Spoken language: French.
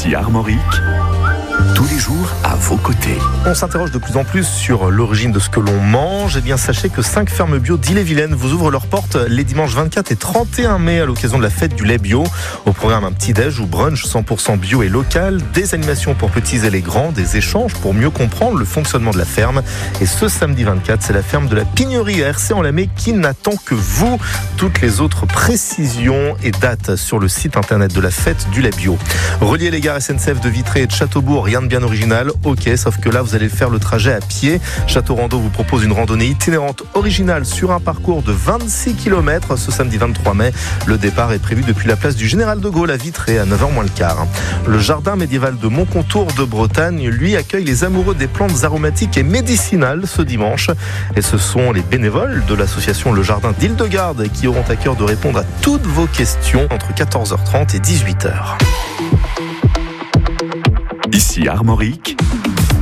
Ici Armorique, tous les jours à vos côtés. On s'interroge de plus en plus sur l'origine de ce que l'on mange. Eh bien, sachez que 5 fermes bio d'Ille-et-Vilaine vous ouvrent leurs portes les dimanches 24 et 31 mai à l'occasion de la fête du lait bio. Au programme, un petit-déj ou brunch 100% bio et local, des animations pour petits et les grands, des échanges pour mieux comprendre le fonctionnement de la ferme. Et ce samedi 24, c'est la ferme de la Pignerie à RC-en-Lamé qui n'attend que vous. Toutes les autres précisions et dates sur le site internet de la fête du lait bio. Relier les gares SNCF de Vitré et de Châteaubourg, rien de bien original, ok, sauf que là vous allez faire le trajet à pied. Château Rando vous propose une randonnée itinérante originale sur un parcours de 26 km ce samedi 23 mai. Le départ est prévu depuis la place du Général de Gaulle à Vitré à 9h moins le quart. Le jardin médiéval de Montcontour de Bretagne, lui, accueille les amoureux des plantes aromatiques et médicinales ce dimanche. Et ce sont les bénévoles de l'association Le Jardin d'Île-de-Garde qui auront à cœur de répondre à toutes vos questions entre 14h30 et 18h. Ici Armorique,